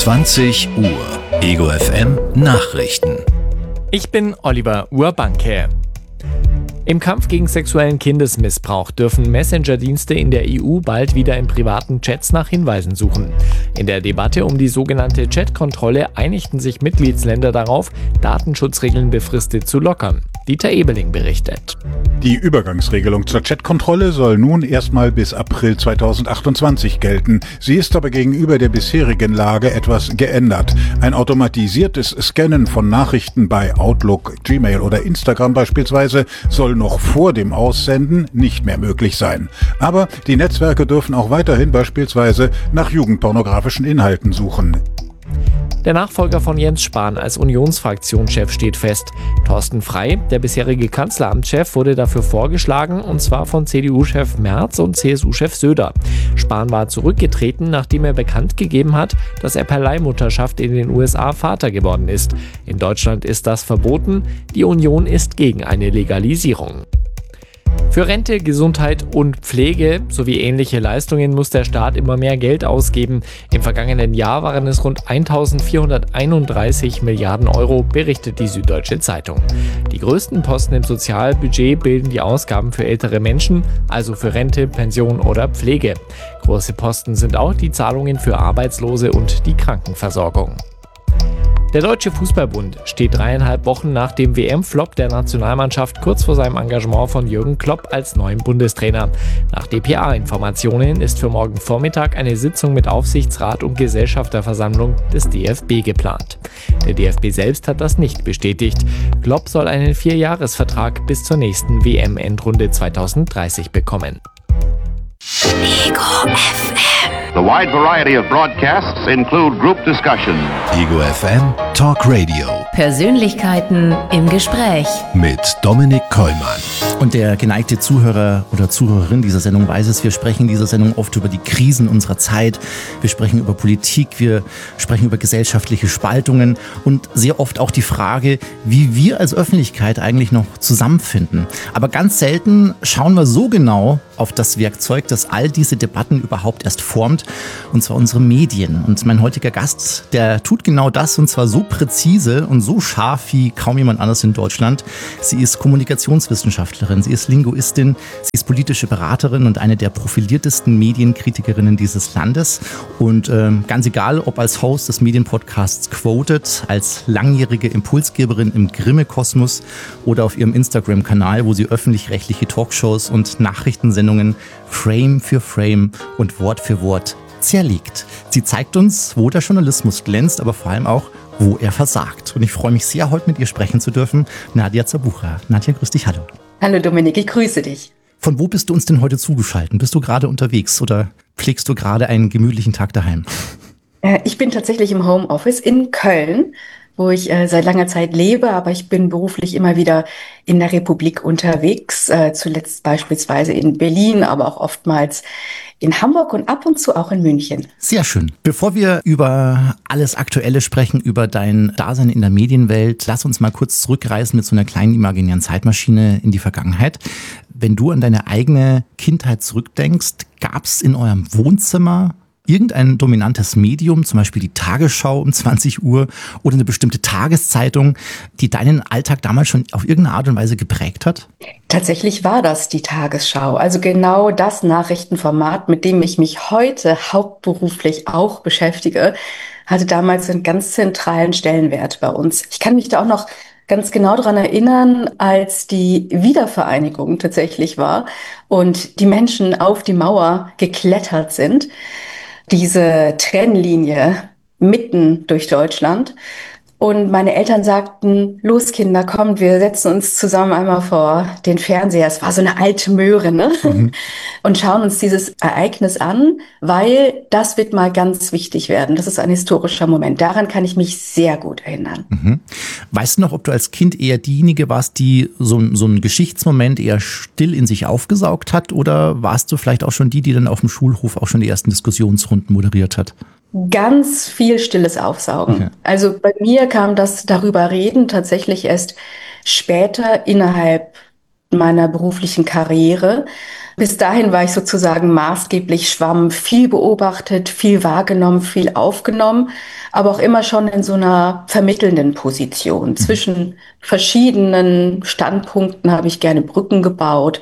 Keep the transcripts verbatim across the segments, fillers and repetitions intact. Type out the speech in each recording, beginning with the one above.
zwanzig Uhr. Ego F M Nachrichten. Ich bin Oliver Urbanke. Im Kampf gegen sexuellen Kindesmissbrauch dürfen Messenger-Dienste in der E U bald wieder in privaten Chats nach Hinweisen suchen. In der Debatte um die sogenannte Chat-Kontrolle einigten sich Mitgliedsländer darauf, Datenschutzregeln befristet zu lockern. Dieter Ebeling berichtet. Die Übergangsregelung zur Chatkontrolle soll nun erstmal bis April zweitausendachtundzwanzig gelten. Sie ist aber gegenüber der bisherigen Lage etwas geändert. Ein automatisiertes Scannen von Nachrichten bei Outlook, Gmail oder Instagram beispielsweise soll noch vor dem Aussenden nicht mehr möglich sein. Aber die Netzwerke dürfen auch weiterhin beispielsweise nach jugendpornografischen Inhalten suchen. Der Nachfolger von Jens Spahn als Unionsfraktionschef steht fest. Thorsten Frey, der bisherige Kanzleramtschef, wurde dafür vorgeschlagen, und zwar von C D U-Chef Merz und C S U-Chef Söder. Spahn war zurückgetreten, nachdem er bekannt gegeben hat, dass er per Leihmutterschaft in den U S A Vater geworden ist. In Deutschland ist das verboten. Die Union ist gegen eine Legalisierung. Für Rente, Gesundheit und Pflege sowie ähnliche Leistungen muss der Staat immer mehr Geld ausgeben. Im vergangenen Jahr waren es rund eintausendvierhunderteinunddreißig Milliarden Euro, berichtet die Süddeutsche Zeitung. Die größten Posten im Sozialbudget bilden die Ausgaben für ältere Menschen, also für Rente, Pension oder Pflege. Große Posten sind auch die Zahlungen für Arbeitslose und die Krankenversorgung. Der Deutsche Fußballbund steht dreieinhalb Wochen nach dem W M-Flop der Nationalmannschaft kurz vor seinem Engagement von Jürgen Klopp als neuen Bundestrainer. Nach D P A-Informationen ist für morgen Vormittag eine Sitzung mit Aufsichtsrat und Gesellschafterversammlung des D F B geplant. Der D F B selbst hat das nicht bestätigt. Klopp soll einen Vierjahresvertrag bis zur nächsten W M-Endrunde zweitausenddreißig bekommen. Ego F M. The wide variety of broadcasts include group discussion. Ego F M Talk Radio. Persönlichkeiten im Gespräch. Mit Dominik Kollmann. Und der geneigte Zuhörer oder Zuhörerin dieser Sendung weiß es, wir sprechen in dieser Sendung oft über die Krisen unserer Zeit. Wir sprechen über Politik, wir sprechen über gesellschaftliche Spaltungen und sehr oft auch die Frage, wie wir als Öffentlichkeit eigentlich noch zusammenfinden. Aber ganz selten schauen wir so genau auf das Werkzeug, das all diese Debatten überhaupt erst formt, und zwar unsere Medien. Und mein heutiger Gast, der tut genau das, und zwar so präzise und so scharf wie kaum jemand anders in Deutschland. Sie ist Kommunikationswissenschaftlerin, sie ist Linguistin, sie ist politische Beraterin und eine der profiliertesten Medienkritikerinnen dieses Landes. Und äh, ganz egal, ob als Host des Medienpodcasts Quoted, als langjährige Impulsgeberin im Grimme-Kosmos oder auf ihrem Instagram-Kanal, wo sie öffentlich-rechtliche Talkshows und Nachrichtensendungen Frame für Frame und Wort für Wort zerlegt. Sie zeigt uns, wo der Journalismus glänzt, aber vor allem auch, wo er versagt. Und ich freue mich sehr, heute mit ihr sprechen zu dürfen. Nadja Zabucha. Nadja, grüß dich, hallo. Hallo Dominik, ich grüße dich. Von wo bist du uns denn heute zugeschaltet? Bist du gerade unterwegs oder pflegst du gerade einen gemütlichen Tag daheim? Ich bin tatsächlich im Homeoffice in Köln, wo ich äh, seit langer Zeit lebe, aber ich bin beruflich immer wieder in der Republik unterwegs, äh, zuletzt beispielsweise in Berlin, aber auch oftmals in Hamburg und ab und zu auch in München. Sehr schön. Bevor wir über alles Aktuelle sprechen, über dein Dasein in der Medienwelt, lass uns mal kurz zurückreisen mit so einer kleinen imaginären Zeitmaschine in die Vergangenheit. Wenn du an deine eigene Kindheit zurückdenkst, gab es in eurem Wohnzimmer irgendein dominantes Medium, zum Beispiel die Tagesschau um zwanzig Uhr oder eine bestimmte Tageszeitung, die deinen Alltag damals schon auf irgendeine Art und Weise geprägt hat? Tatsächlich war das die Tagesschau, also genau das Nachrichtenformat, mit dem ich mich heute hauptberuflich auch beschäftige, hatte damals einen ganz zentralen Stellenwert bei uns. Ich kann mich da auch noch ganz genau daran erinnern, als die Wiedervereinigung tatsächlich war und die Menschen auf die Mauer geklettert sind. Diese Trennlinie mitten durch Deutschland. Und meine Eltern sagten, los Kinder, kommt, wir setzen uns zusammen einmal vor den Fernseher. Es war so eine alte Möhre, ne? Mhm. Und schauen uns dieses Ereignis an, weil das wird mal ganz wichtig werden. Das ist ein historischer Moment. Daran kann ich mich sehr gut erinnern. Mhm. Weißt du noch, ob du als Kind eher diejenige warst, die so, so einen Geschichtsmoment eher still in sich aufgesaugt hat? Oder warst du vielleicht auch schon die, die dann auf dem Schulhof auch schon die ersten Diskussionsrunden moderiert hat? Ganz viel stilles Aufsaugen. Okay. Also bei mir kam das darüber reden tatsächlich erst später innerhalb meiner beruflichen Karriere. Bis dahin war ich sozusagen maßgeblich Schwamm, viel beobachtet, viel wahrgenommen, viel aufgenommen, aber auch immer schon in so einer vermittelnden Position. Zwischen verschiedenen Standpunkten habe ich gerne Brücken gebaut,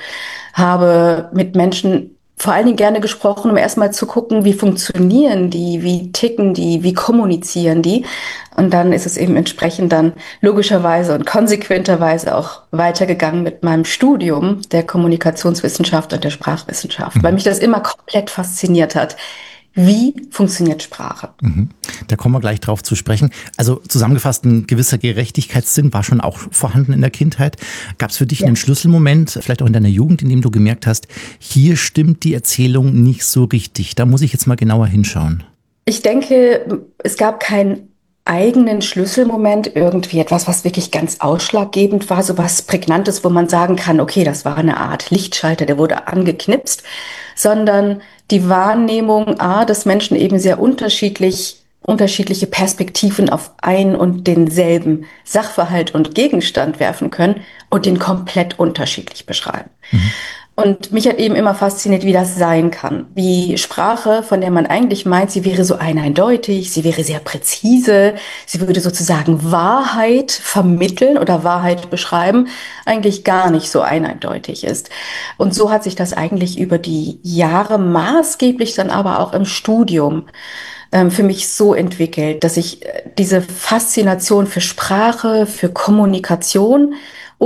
habe mit Menschen vor allen Dingen gerne gesprochen, um erstmal zu gucken, wie funktionieren die, wie ticken die, wie kommunizieren die. Und dann ist es eben entsprechend dann logischerweise und konsequenterweise auch weitergegangen mit meinem Studium der Kommunikationswissenschaft und der Sprachwissenschaft, mhm. weil mich das immer komplett fasziniert hat. Wie funktioniert Sprache? Mhm. Da kommen wir gleich drauf zu sprechen. Also zusammengefasst, ein gewisser Gerechtigkeitssinn war schon auch vorhanden in der Kindheit. Gab es für dich ja. einen Schlüsselmoment, vielleicht auch in deiner Jugend, in dem du gemerkt hast, hier stimmt die Erzählung nicht so richtig? Da muss ich jetzt mal genauer hinschauen. Ich denke, es gab keinen eigenen Schlüsselmoment, irgendwie etwas, was wirklich ganz ausschlaggebend war, so was Prägnantes, wo man sagen kann, okay, das war eine Art Lichtschalter, der wurde angeknipst, sondern die Wahrnehmung, A, dass Menschen eben sehr unterschiedlich, unterschiedliche Perspektiven auf ein und denselben Sachverhalt und Gegenstand werfen können und den komplett unterschiedlich beschreiben. Mhm. Und mich hat eben immer fasziniert, wie das sein kann. Wie Sprache, von der man eigentlich meint, sie wäre so eindeutig, sie wäre sehr präzise, sie würde sozusagen Wahrheit vermitteln oder Wahrheit beschreiben, eigentlich gar nicht so eindeutig ist. Und so hat sich das eigentlich über die Jahre maßgeblich dann aber auch im Studium ähm, für mich so entwickelt, dass ich diese Faszination für Sprache, für Kommunikation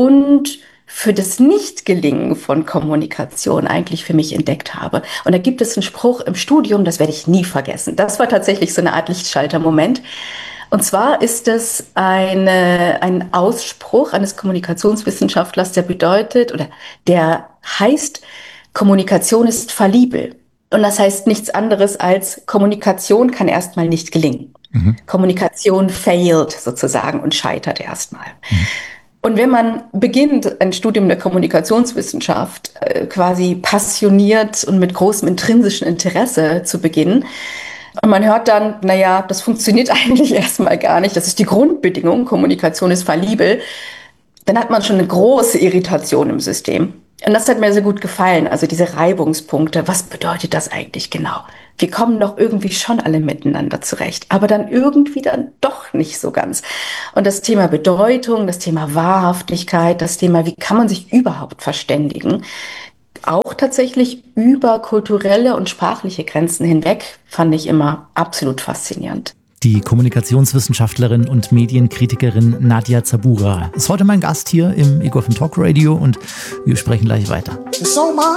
und für das Nichtgelingen von Kommunikation eigentlich für mich entdeckt habe. Und da gibt es einen Spruch im Studium, das werde ich nie vergessen. Das war tatsächlich so eine Art Lichtschalter-Moment. Und zwar ist es eine, ein Ausspruch eines Kommunikationswissenschaftlers, der bedeutet, oder der heißt, Kommunikation ist fallibel. Und das heißt nichts anderes als, Kommunikation kann erstmal nicht gelingen. Mhm. Kommunikation failed sozusagen und scheitert erstmal. Mhm. Und wenn man beginnt, ein Studium der Kommunikationswissenschaft äh, quasi passioniert und mit großem intrinsischen Interesse zu beginnen, und man hört dann, naja, das funktioniert eigentlich erstmal gar nicht, das ist die Grundbedingung, Kommunikation ist fallibel, dann hat man schon eine große Irritation im System. Und das hat mir sehr gut gefallen, also diese Reibungspunkte, was bedeutet das eigentlich genau? Wir kommen doch irgendwie schon alle miteinander zurecht, aber dann irgendwie dann doch nicht so ganz. Und das Thema Bedeutung, das Thema Wahrhaftigkeit, das Thema, wie kann man sich überhaupt verständigen, auch tatsächlich über kulturelle und sprachliche Grenzen hinweg, fand ich immer absolut faszinierend. Die Kommunikationswissenschaftlerin und Medienkritikerin Nadja Zabura ist heute mein Gast hier im Ego F M Talk Radio und wir sprechen gleich weiter.